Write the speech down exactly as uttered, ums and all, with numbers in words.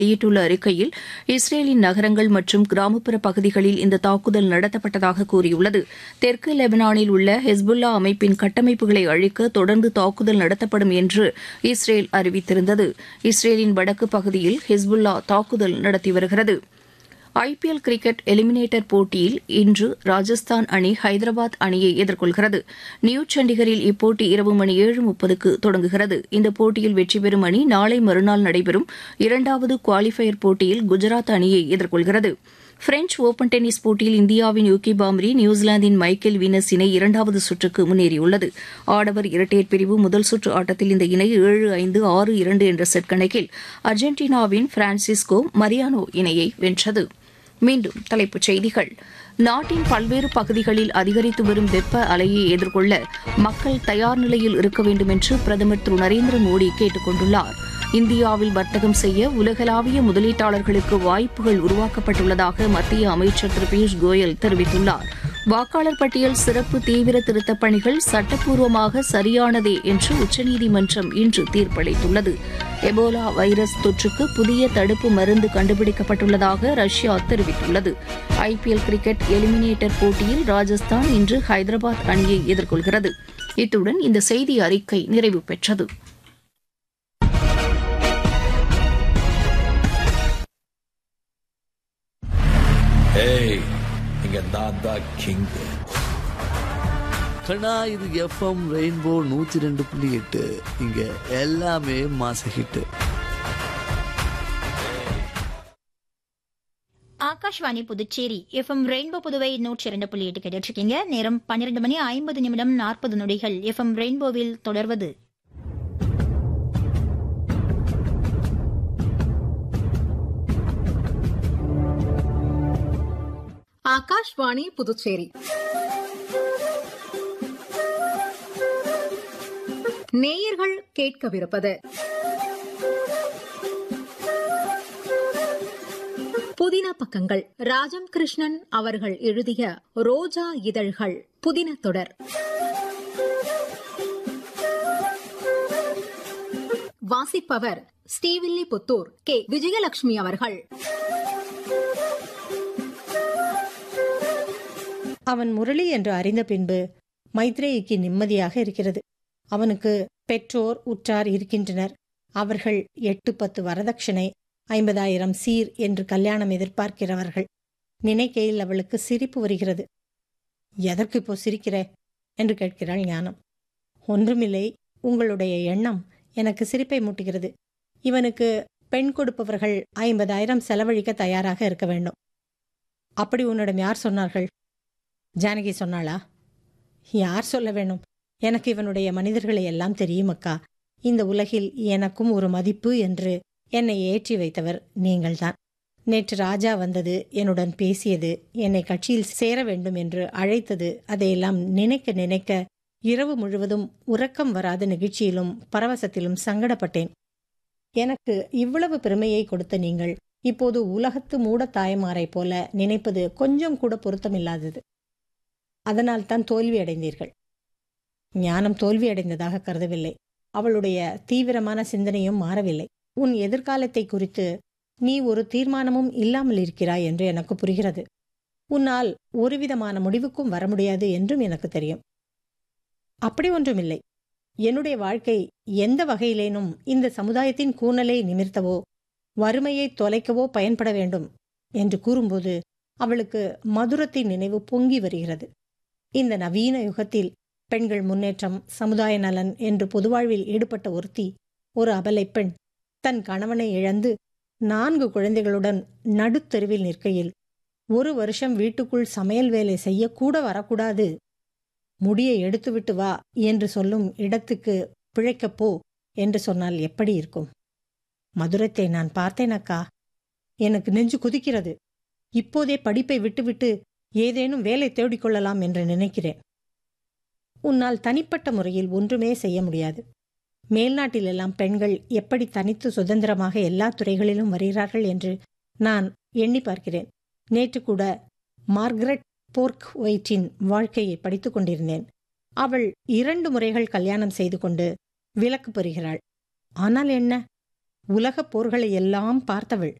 வெளியிட்டுள்ள அறிக்கையில் இஸ்ரேலின் நகரங்கள் மற்றும் கிராமப்புற பகுதிகளில் இந்த தாக்குதல் நடத்தப்பட்டதாக கூறியுள்ளது. தெற்கு லெபனானில் உள்ள ஹெஸ்புல்லா அமைப்பின் கட்டமைப்புகளை அழிக்க தொடர்ந்து தாக்குதல் நடத்தப்படும் என்று இஸ்ரேல் அறிவித்திருந்தது. இஸ்ரேலின் வடக்கு பகுதியில் ஹெஸ்புல்லா தாக்குதல் நடத்தி வருகிறது. ஐபிஎல் கிரிக்கெட் எலிமினேட்டர் போட்டியில் இன்று ராஜஸ்தான் அணி ஹைதராபாத் அணியை எதிர்கொள்கிறது. நியூ சண்டிகரில் இப்போட்டி இரவு மணி ஏழு முப்பதுக்கு தொடங்குகிறது. இந்த போட்டியில் வெற்றி பெறும் அணி நாளை மறுநாள் நடைபெறும் இரண்டாவது குவாலிஃபயர் போட்டியில் குஜராத் அணியை எதிர்கொள்கிறது. பிரெஞ்ச் ஓபன் டென்னிஸ் போட்டியில் இந்தியாவின் யூகி பாம்ரி நியூசிலாந்தின் மைக்கேல் வீனஸ் இணை இரண்டாவது சுற்றுக்கு முன்னேறியுள்ளது. ஆடவர் இரட்டையர் பிரிவு முதல் சுற்று ஆட்டத்தில் இந்த இணை ஏழு ஐந்து ஆறு இரண்டு என்ற செட் கணக்கில் அர்ஜென்டினாவின் பிரான்சிஸ்கோ மரியானோ இணையை வென்றது. மீண்டும் தலைப்புச் செய்திகள். நாட்டின் பல்வேறு பகுதிகளில் அதிகரித்து வரும் வெப்ப அலையை எதிர்கொள்ள மக்கள் தயார் நிலையில் இருக்க வேண்டும் என்று பிரதமர் திரு நரேந்திர மோடி கேட்டுக் கொண்டுள்ளார். இந்தியாவில் வர்த்தகம் செய்ய உலகளாவிய முதலீட்டாளர்களுக்கு வாய்ப்புகள் உருவாக்கப்பட்டுள்ளதாக மத்திய அமைச்சர் திரு பியூஷ் கோயல் தெரிவித்துள்ளார். வாக்காளர் பட்டியல் சிறப்பு தீவிர திருத்தப் பணிகள் சட்டப்பூர்வமாக சரியானதே என்று உச்சநீதிமன்றம் இன்று தீர்ப்பளித்துள்ளது. எபோலா வைரஸ் தொற்றுக்கு புதிய தடுப்பு மருந்து கண்டுபிடிக்கப்பட்டுள்ளதாக ரஷ்யா தெரிவித்துள்ளது. ஐபிஎல் கிரிக்கெட் எலிமினேட்டர் போட்டியில் ராஜஸ்தான் இன்று ஹைதராபாத் அணியை எதிர்கொள்கிறது. இத்துடன் இந்த செய்தி அறிக்கை நிறைவு பெற்றது. கண்ணா, இது எஃப்எம் ரெயின்போ நூத்தி ரெண்டு புள்ளி எட்டு. இங்க எல்லாமே மாச hit. Akashvani Puducherry FM rainbow Puduvai நூற்றி இரண்டு புள்ளி எட்டு கேட்டு இருக்கீங்க. நேரம் பன்னிரண்டு மணி ஐம்பது நிமிடம் நாற்பது நொடிகள். எஃப்எம் ரெயின்போவில் தொடர்வது ஆகாஷ்வாணி புதுச்சேரி நேயர்கள் கேட்கவிருப்பது புதின பக்கங்கள். ராஜம் கிருஷ்ணன் அவர்கள் எழுதிய ரோஜா இதழ்கள் புதின தொடர். வாசிப்பவர் ஸ்ரீவில்லிபுத்தூர் கே விஜயலட்சுமி அவர்கள். அவன் முரளி என்று அறிந்த பின்பு மைத்ரேயிக்கு நிம்மதியாக இருக்கிறது. அவனுக்கு பெற்றோர் உற்றார் இருக்கின்றனர். அவர்கள் எட்டு பத்து வரதட்சணை, ஐம்பதாயிரம் சீர் என்று கல்யாணம் எதிர்பார்க்கிறவர்கள். நினைக்கையில் அவளுக்கு சிரிப்பு வருகிறது. எதற்கு இப்போ சிரிக்கிறே என்று கேட்கிறாள் ஞானம். ஒன்றுமில்லை, உங்களுடைய எண்ணம் எனக்கு சிரிப்பை மூட்டுகிறது. இவனுக்கு பெண் கொடுப்பவர்கள் ஐம்பதாயிரம் செலவழிக்க தயாராக இருக்க வேண்டும். அப்படி உன்னிடம் யார் சொன்னார்கள்? ஜானகி சொன்னாளா? யார் சொல்ல வேணும்? எனக்கு இவனுடைய மனிதர்களை எல்லாம் தெரியும் அக்கா. இந்த உலகில் எனக்கும் ஒரு மதிப்பு என்று என்னை ஏற்றி வைத்தவர் நீங்கள்தான். நேற்று ராஜா வந்தது, என்னுடன் பேசியது, என்னை கட்சியில் சேர வேண்டும் என்று அழைத்தது, அதையெல்லாம் நினைக்க நினைக்க இரவு முழுவதும் உறக்கம் வராத நெகிழ்ச்சியிலும் பரவசத்திலும் சங்கடப்பட்டேன். எனக்கு இவ்வளவு பெருமையை கொடுத்த நீங்கள் இப்போது உலகத்து மூட தாய்மாரை போல நினைப்பது கொஞ்சம் கூட பொருத்தமில்லாதது. அதனால் தான் தோல்வியடைந்தீர்கள். ஞானம் தோல்வியடைந்ததாக கருதவில்லை. அவளுடைய தீவிரமான சிந்தனையும் மாறவில்லை. உன் எதிர்காலத்தை குறித்து நீ ஒரு தீர்மானமும் இல்லாமல் இருக்கிறாய் என்று எனக்கு புரிகிறது. உன்னால் ஒருவிதமான முடிவுக்கும் வர முடியாது என்றும் எனக்கு தெரியும். அப்படி ஒன்றுமில்லை. என்னுடைய வாழ்க்கை எந்த வகையிலேனும் இந்த சமுதாயத்தின் கூனலை நிமிர்த்தவோ வறுமையை தொலைக்கவோ பயன்பட வேண்டும் என்று கூறும்போது அவளுக்கு மதுரத்தின் நினைவு பொங்கி வருகிறது. இந்த நவீன யுகத்தில் பெண்கள் முன்னேற்றம், சமுதாய நலன் என்று பொதுவாழ்வில் ஈடுபட்ட ஒருத்தி, ஒரு அபலை பெண், தன் கணவனை இழந்து நான்கு குழந்தைகளுடன் நடுத்தெருவில் நிற்கையில் ஒரு வருஷம் வீட்டுக்குள் சமையல் வேலை செய்யக்கூட வரக்கூடாது, முடியை எடுத்துவிட்டு வா என்று சொல்லும் இடத்துக்கு பிழைக்கப்போ என்று சொன்னால் எப்படி இருக்கும்? மதுரத்தை நான் பார்த்தேனக்கா. எனக்கு நெஞ்சு குதிக்கிறது. இப்போதே படிப்பை விட்டுவிட்டு ஏதேனும் வேலை தேடிக்கொள்ளலாம் என்று நினைக்கிறேன். உன்னால் தனிப்பட்ட முறையில் ஒன்றுமே செய்ய முடியாது. மேல்நாட்டிலெல்லாம் பெண்கள் எப்படி தனித்து சுதந்திரமாக எல்லா துறைகளிலும் வருகிறார்கள் என்று நான் எண்ணி பார்க்கிறேன். நேற்று கூட மார்கரெட் போர்க் ஒயிட்டின் வாழ்க்கையை படித்துக் கொண்டிருந்தேன். அவள் இரண்டு முறைகள் கல்யாணம் செய்து கொண்டு விலக்கு பெறுகிறாள். ஆனால் என்ன, உலகப் போர்களை எல்லாம் பார்த்தவள்.